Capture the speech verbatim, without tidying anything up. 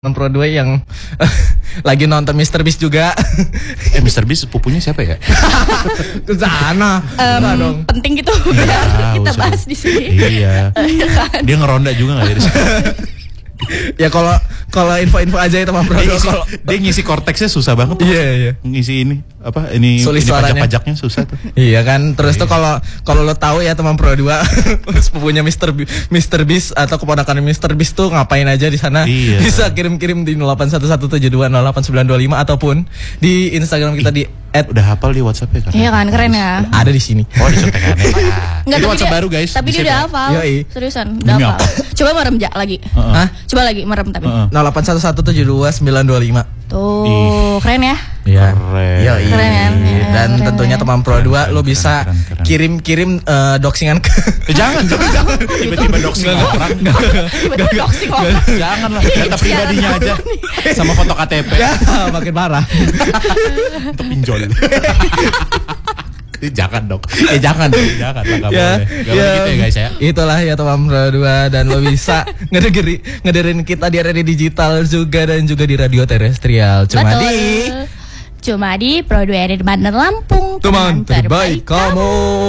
Pro dua yang lagi nonton Mister Beast juga. Eh Mister Beast pupunya siapa ya? Ke sana. Um, dong. Penting gitu biar kita bahas di sini. Iya. Kan? Dia ngeronda juga nggak dari sini? Ya kalau kalau info-info aja ya teman Pro dua. Kalau dia ngisi korteksnya susah banget. Iya iya. Ngisi ini apa ini Sulis ini suaranya. pajak-pajaknya susah tuh. Iya kan. Terus Iya. tuh kalau kalau lo tahu ya teman Pro dua sepupunya Mister B- Mister Beast atau keponakan Mister Beast tuh ngapain aja di sana? Iya. Bisa kirim-kirim di nol delapan satu satu tujuh dua nol delapan sembilan dua lima ataupun di Instagram kita di at Udah hafal di WhatsApp ya kan? Iya kan, keren ya. ada di sini. Oh di contekannya. Nggak, Itu tapi WhatsApp dia- baru guys. Tapi dia Di-save udah ya? hafal. Yoi. Seriusan, udah Demi hafal. Coba merem Jak lagi. Heeh. Hah? Coba lagi merem tapi. Heeh. nol delapan satu satu tujuh dua sembilan dua lima. Tuh, keren ya. Iya. Keren. Yoi. Keren kan? Ya, Dan keren tentunya ya. teman Pro Keren, dua keren, lo keren, bisa keren, keren. kirim-kirim eh, doxingan ke Eh, jangan, jangan, jangan. Tiba-tiba doxing orang. Tiba-tiba doxing orang. Jangan lah, data pribadinya aja. Sama foto K T P. ya, makin parah. Untuk pinjol. Eh, jangan dong. Eh jangan dong. Jangan lah, nggak Ya, boleh. Nggak boleh gitu ya guys ya. Itulah ya teman Pro dua dan lo bisa ngedengeri, ngederin kita di radio digital juga dan juga di radio terestrial. Cuma Betul. di Cuma di Pro dua R D Bandar Lampung. teman terbaik kamu.